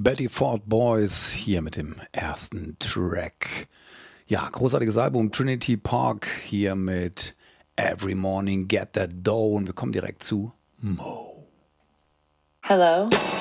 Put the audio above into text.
Betty Ford Boys hier mit dem ersten Track. Ja, großartiges Album Trinity Park hier mit Every Morning Get That Dough und wir kommen direkt zu Mo. Hello,